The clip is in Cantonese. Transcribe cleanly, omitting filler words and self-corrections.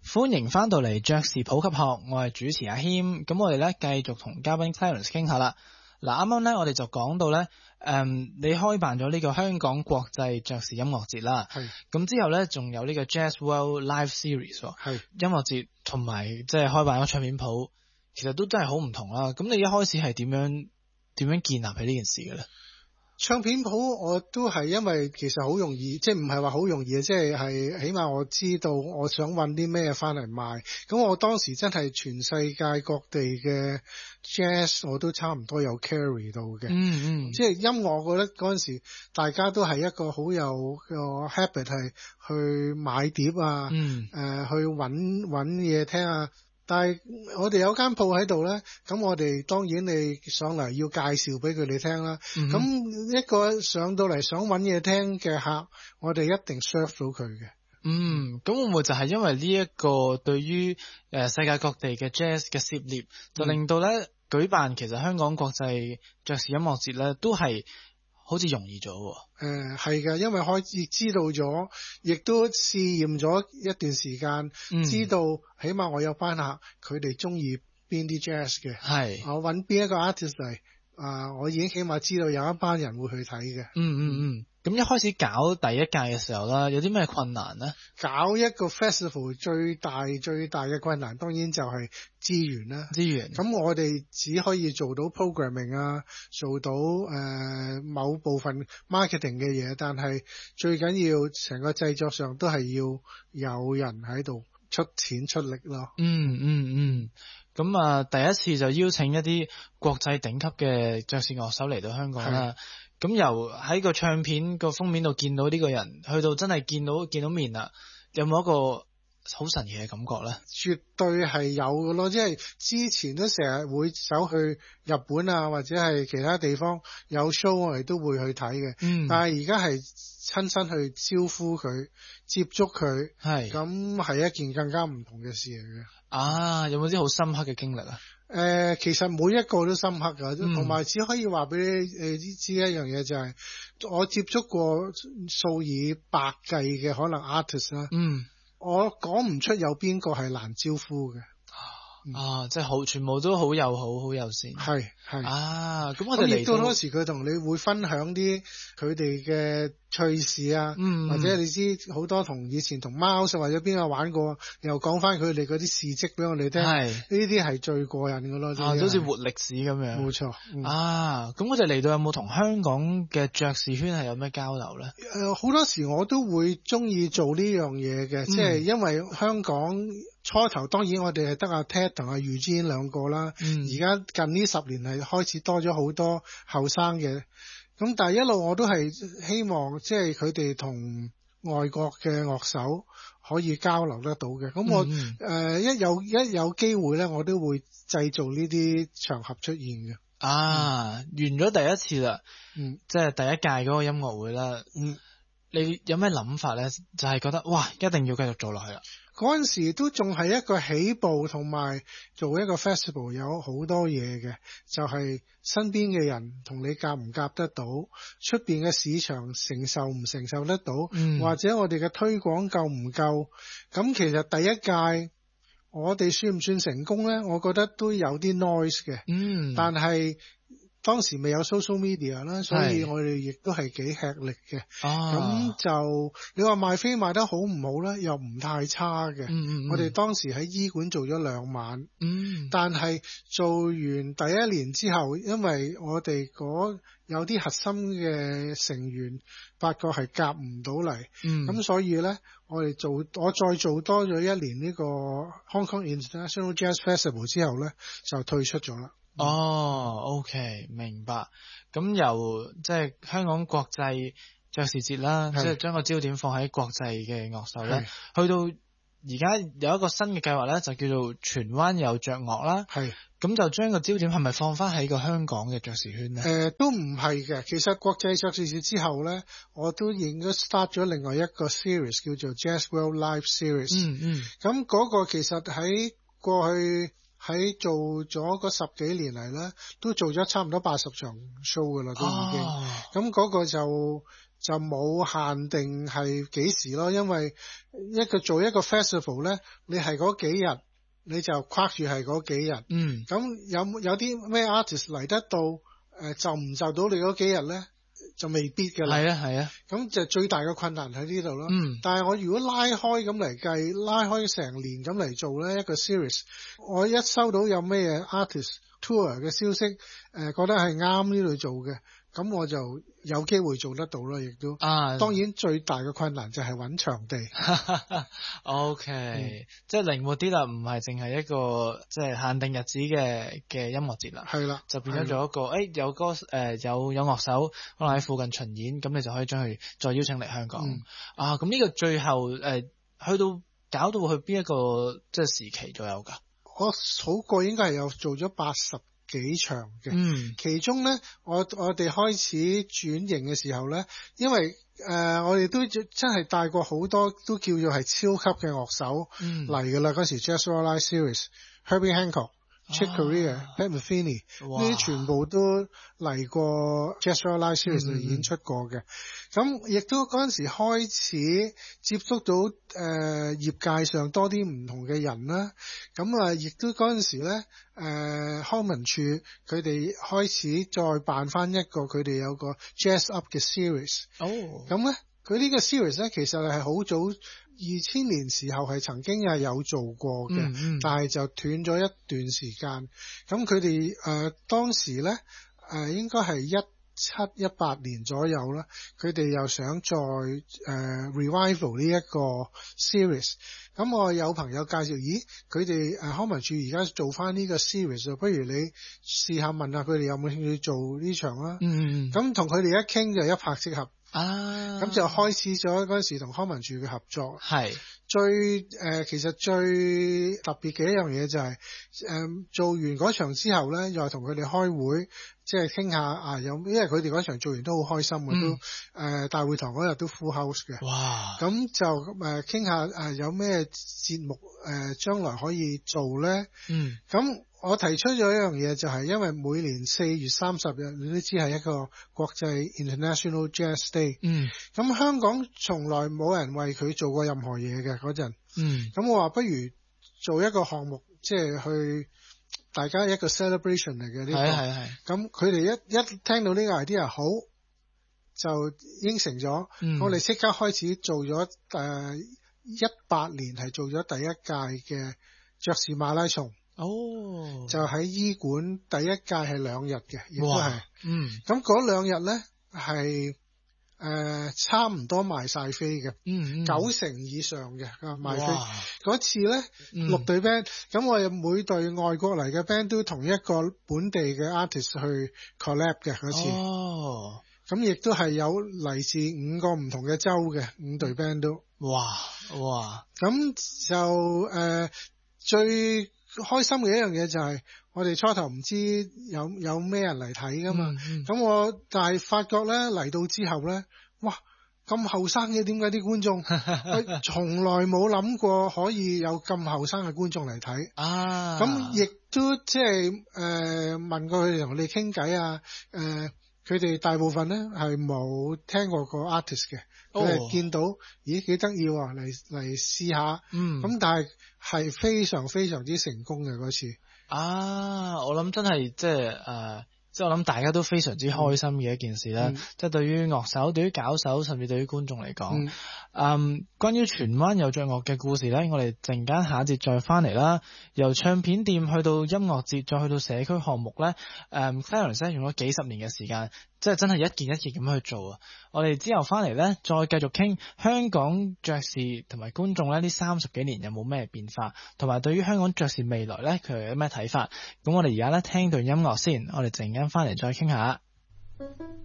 歡迎翻到嚟爵士普及學，我係主持阿謙。咁我哋咧繼續同嘉賓 Clarence 傾下啦。嗱，啱啱咧我哋就講到咧，你開辦咗呢個香港國際爵士音樂節啦。 係。 咁之後咧仲有呢個 Jazz World Live Series。係。音樂節同埋即係開辦咗唱片鋪，其實都真係好唔同啦。咁你一開始係點樣建立起呢件事嘅咧？ 唱片鋪我都係因為其實好容易，即係唔係話好容易，即係起碼我知道我想揾啲咩翻嚟賣。咁我當時真係全世界各地嘅 jazz 我都差唔多有 carry 到嘅。即係音樂，我覺得嗰陣時大家都係一個好有個 habit 係去買碟啊，去揾嘢聽啊。但係我哋有間鋪喺度咧，咁我哋當然你上嚟要介紹俾佢哋聽啦。咁一個上到嚟想揾嘢聽嘅客，我哋一定 serve 到佢嘅。 咁會唔會就係因為呢一個對於世界各地嘅 jazz 嘅涉獵，就令到咧舉辦其實香港國際爵士音樂節咧都係好似容易咗喎？ 係嘅，因為開始知道咗，亦都試驗咗一段時間，知道起碼我有班客佢哋中意邊啲 jazz 嘅，我揾邊一個 artist 嚟，我已經起碼知道有一班人會去睇嘅。 咁一開始搞第一屆嘅時候啦，有啲咩困難呢？ 搞一個 festival 最大嘅困難當然就係資源啦。咁我哋只可以做到 programming 啊，做到某部分 marketing 嘅嘢，但係最緊要成個製作上都係要有人喺度出錢出力咯。 咁第一次就邀請一啲國際頂級嘅爵士樂手嚟到香港啦。咁由喺個唱片個封面度見到呢個人，去到真係見到面啦，有冇一個好神奇嘅感覺呢？ 絕對係有嘅咯，即係之前都成日會走去日本啊，或者係其他地方有 show 我哋都會去睇嘅。但係而家係親身去招呼佢，接觸佢，咁係一件更加唔同嘅事嚟嘅。 有冇啲好深刻嘅經歷啊？ 其實每一個都深刻㗎，同埋只可以話俾你知一樣嘢，就係我接觸過數以百計嘅可能 artist 啦。我講唔出有邊個係難招呼嘅。 即係全部都好友好，好友善。 係。 咁我哋嚟到好多時佢同你會分享啲佢哋嘅趣事啊，或者你知好多以前同貓或者邊個玩過，又講翻佢哋嗰啲事蹟俾我哋聽。呢啲係最過癮㗎咯。 好似活歷史咁樣。 冇錯。 咁我哋嚟到有冇同香港嘅爵士圈係有咩交流呢？ 好多時我都會中意做呢樣嘢嘅，即係因為香港初頭當然我哋係得阿 Ted 同阿 Eugene 兩個啦。而家近呢10年係開始多咗好多後生嘅，咁但係一路我都係希望即係佢哋同外國嘅樂手可以交流得到嘅。咁我一有機會咧，我都會製造呢啲場合出現嘅。 完咗第一次啦，即係第一屆嗰個音樂會啦。你有咩諗法咧？就係覺得哇，一定要繼續做落去啦。 嗰陣時都仲係一個起步，同埋做一個 festival 有好多嘢嘅，就係身邊嘅人同你夾唔夾得到，出邊嘅市場承受唔承受得到，或者我哋嘅推廣夠唔夠。咁其實第一屆我哋算唔算成功呢？我覺得都有啲 noise 嘅。但係當時未有 social media 啦，所以我哋亦都係幾吃力嘅。咁就你話賣飛賣得好唔好呢？又唔太差嘅。我哋當時喺醫館做咗2晚。但係做完第一年之後，因為我哋有啲核心嘅成員發覺係夾唔到嚟，咁所以呢，我再做多咗1年呢個 Hong Kong International Jazz Festival 之後呢，就退出咗啦。 OK， 明白。咁由即係香港國際爵士節啦，即係將個焦點放喺國際嘅樂手咧，去到而家有一個新嘅計劃咧，就叫做荃灣有爵樂啦。咁就將個焦點係咪放翻喺個香港嘅爵士圈咧？ 都唔係嘅。其實國際爵士節之後咧，我都應該 start 咗另外一個 series 叫做 Jazz World Live Series。咁嗰個其實喺過去喺做咗嗰10幾年嚟咧，都做咗差唔多80場 show 噶啦，都已經。咁嗰個就冇限定係幾時咯，因為做一個 festival 咧，你係嗰幾日你就框住係嗰幾日。咁有啲咩 artist 嚟得到就唔就到你嗰幾日咧？就未必㗎啦。係啊。咁就最大嘅困難喺呢度咯。但係我如果拉開咁嚟計，拉開成年咁嚟做咧一個 series， 我一收到有咩 artist tour 嘅消息，覺得係啱呢度做嘅，咁我就有機會做得到啦，亦都。當然最大嘅困難就係揾場地。 OK，即係靈活啲啦，唔係淨係一個即係限定日子嘅音樂節啦。係啦，就變咗做一個有歌有樂手可能喺附近巡演，咁你就可以將佢再邀請嚟香港。咁呢個最後去到搞到去邊一個即係時期左右㗎？ 我數過應該係有做咗80幾場嘅。其中咧我哋開始轉型嘅時候咧，因為我哋都真係帶過好多都叫做係超級嘅樂手嚟㗎啦。嗰時 Jazz Rock Live Series、Herbie Hancock、Chick Corea、Pat Metheny 呢啲全部都嚟過 Jazz Rock Live Series 嚟演出過嘅。咁亦都嗰陣時開始接觸到業界上多啲唔同嘅人啦。咁亦都嗰陣時咧康文署佢哋開始再辦翻一個佢哋有個 Jazz Up 嘅 series。咁咧佢呢個 series 咧其實係好早2000年時候係曾經係有做過嘅，但係就斷咗一段時間。咁佢哋當時咧應該係17、18年左右啦，佢哋又想再revival 呢一個 series。咁我有朋友介紹，咦，佢哋康文署而家做翻呢個 series， 不如你試下問下佢哋有冇興趣做呢場啦。咁同佢哋一傾就一拍即合。咁就開始咗嗰陣時同康文署嘅合作。其實最特別嘅一樣嘢就係做完嗰場之後咧，又係同佢哋開會，即係傾下因為佢哋嗰場做完都好開心嘅，都大會堂嗰日都 full house 嘅。咁就傾下有咩節目將來可以做咧。咁我提出咗一樣嘢，就係因為每年4月30日你都知係一個國際 International Jazz Day。咁香港從來冇人為佢做過任何嘢嘅嗰陣。咁我話不如做一個項目，即係去大家一個 celebration 嚟嘅呢個。咁佢哋一聽到呢個 idea 好，就應承咗。我哋即刻開始做咗18年係做咗第一屆嘅爵士馬拉松。就喺醫館第一屆係2日嘅，亦都係。咁嗰2日咧係差唔多賣晒飛嘅，90%以上嘅賣飛。嗰次咧6隊 band，咁我哋每隊外國嚟嘅 band 都同一個本地嘅 artist 去 collab 嘅嗰次。咁亦都係有嚟自5個唔同嘅州嘅5隊 band 都。咁就最開心嘅一樣嘢就係我哋初頭唔知有咩人嚟睇噶嘛。咁但係發覺咧嚟到之後咧，哇，咁後生嘅，點解啲觀眾從來冇諗過可以有咁後生嘅觀眾嚟睇。咁亦都即係問過佢哋同你傾偈啊。佢哋大部分咧係冇聽過個 artist 嘅，佢哋見到咦幾得意喎，嚟試下。咁但係非常非常之成功嘅嗰次。我諗真係即係我諗大家都非常之開心嘅一件事啦。即係對於樂手、對於搞手，甚至對於觀眾嚟講。關於荃灣有爵樂嘅故事呢，我哋陣間下一節再翻嚟啦。由唱片店去到音樂節，再去到社區項目呢，Clarence 用咗幾十年嘅時間，即係真係一件一件咁去做啊！我哋之後翻嚟呢，再繼續傾香港爵士同埋觀眾呢30幾年有冇咩變化，同埋對於香港爵士未來呢，佢有咩睇法？咁我哋而家呢，聽段音樂先，我哋陣間翻嚟再傾下。